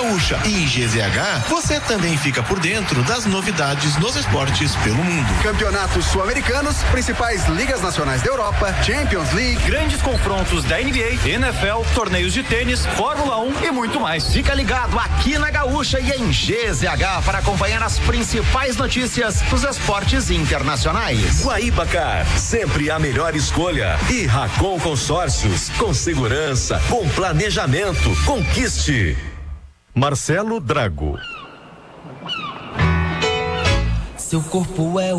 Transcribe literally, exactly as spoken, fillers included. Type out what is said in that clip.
Gaúcha. E em G Z H, você também fica por dentro das novidades nos esportes pelo mundo. Campeonatos sul-americanos, principais ligas nacionais da Europa, Champions League, grandes confrontos da N B A, N F L, torneios de tênis, Fórmula um e muito mais. Fica ligado aqui na Gaúcha e em G Z H para acompanhar as principais notícias dos esportes internacionais. Guaíba-Car, sempre a melhor escolha. E Racon Consórcios, com segurança, com planejamento. Conquiste. Marcelo Drago. Seu corpo é o